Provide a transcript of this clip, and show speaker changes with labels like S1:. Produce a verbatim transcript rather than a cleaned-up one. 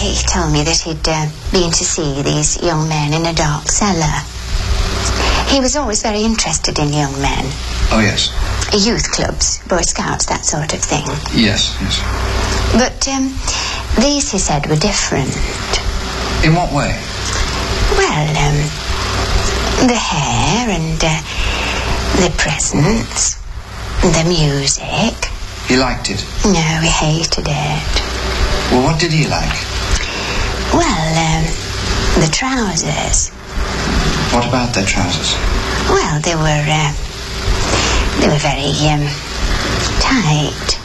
S1: he told me that he'd uh, been to see these young men in a dark cellar. He was always very interested in young men.
S2: Oh, yes.
S1: Youth clubs, Boy Scouts, that sort of thing.
S2: Yes, yes.
S1: But um, these, he said, were different.
S2: In what way?
S1: Well, um, the hair and uh, the presents, the music.
S2: He liked it?
S1: No, he hated it.
S2: Well, what did he like?
S1: Well, um, the trousers.
S2: What about their trousers?
S1: Well, they were, uh, they were very, um, tight.